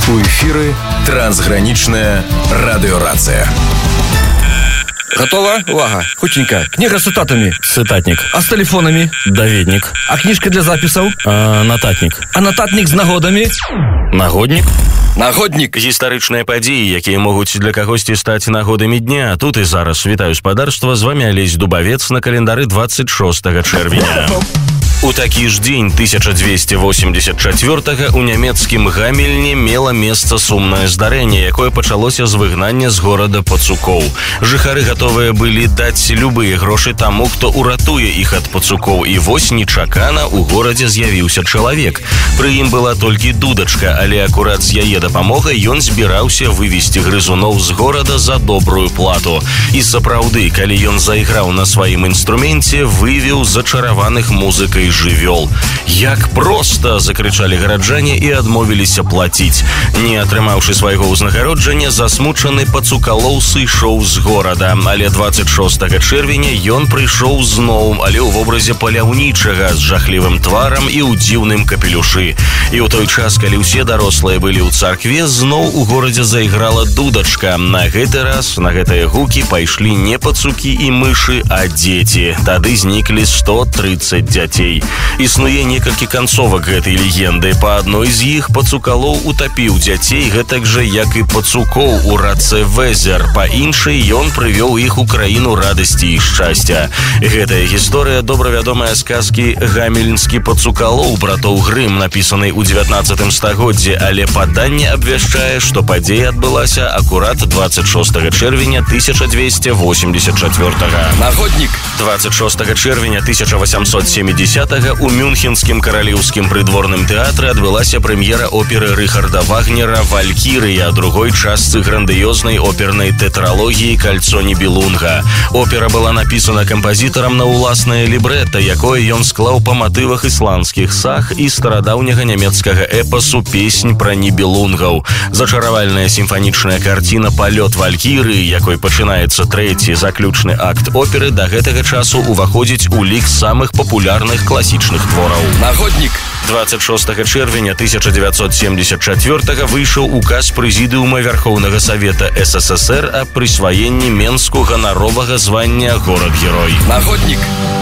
У эфіры трансгранічная радыёрацыя. Готова? Увага. Хутенько. Книга с цитатами. Цитатник. А с телефонами? Даведник. А книжка для записов? Нотатник. А нотатник з нагодами? Нагодник. Нагодник. Гістарычныя падзеі, якія могуць для кагосьці стаць нагодамі дня. Тут і зараз вітаю спадарства, з вами Алесь Дубавец на календары 26 чэрвеня. У такі ж дзень 1284 у нямецкім Гамельне мела месца сумнае здарэнне, якое пачалося з выгнання з горада пацукоў. Жыхары гатовыя былі даць любыя грошы таму, хто уратуе іх ад пацукоў, і вось нечакана у горадзе з'явіўся чалавек. Пры ім была толькі дудачка, але акурат з яе дапамогай ён збіраўся вывесці грызуноў з горада за добрую плату. І сапраўды, калі ён зайграў на сваім інструменце, вывеў зачараваных музыкай жывёл. Як проста, закрычалі гараджане і адмовіліся плаціць. Не атрымаўшы свайго ўзнагароджання, засмучаны пацукалоў сышоў з горада. Але 26 чэрвеня ён прыйшоў зноў, але ў вобразе паляўнічага з жахлівым тварам і ў дзіўным капелюшы. І ў той час, калі ўсе дарослыя былі ў царкве, зноў у горадзе зайграла дудачка. На гэты раз на гэтыя гукі пайшлі не пацукі і мышы, а дзеці. Тады зніклі 130 дзяцей. Існуе некалькі канцовак гэтай легенды. Па адной з іх пацукалоў утапіў дзяцей, гэтак жа, як і пацукоў у рацэ Везер. Па іншай ён прывёў іх у краіну радасці і шчасця. Гэтая гісторыя добра вядомая з казкі «Гамельнскі пацукалоў» братоў Грым, напісанай у 19 стагоддзі, але паданне абвяшчае, што падзея адбылася акурат 26 чэрвеня 1284. Нагодник. 26 чэрвеня 1870 у Мюнхенскім каралеўскім прыдворным тэатры адбылася прэм'ера оперы Рыхарда Вагнера «Валькірыя», другой частцы грандыёзнай опернай тэтралогіі «Кальцо Нібелунга». Опера была напісана кампазітарам на ўласнае лібрэта, якое ён склаў па матывах ісландскіх саг і старадаўняга нямецкага эпасу «Песнь пра Нібелунгаў». Зачаравальная сімфанічная карціна «Палёт Валькірыі», якой пачынаецца трэці заключны акт оперы, да гэтага часу уваходзіць у лік самых папулярных класічных твораў. Нагодник. 26 чэрвеня 1974 выйшаў указ Прэзідыума Вярхоўнага Савета СССР аб прысваенні Менску ганаровага звання горад-герой. Нагодник.